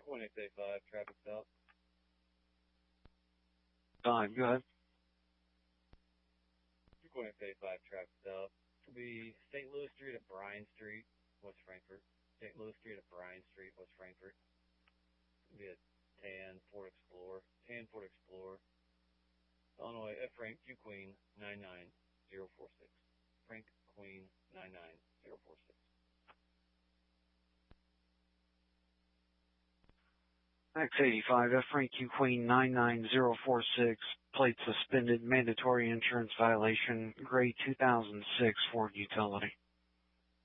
185 traffic stop. Go ahead. 185 traffic stop. It'll be St. Louis Street at Bryan Street, West Frankfort. St. Louis Street at Bryan Street, West Frankfort. It'll be a tan Ford Explorer. Illinois F. Frank Q Queen 99046. Frank Queen 99046. X85 F Frank Q Queen 99046. Plate suspended. Mandatory insurance violation. Gray 2006 Ford Utility.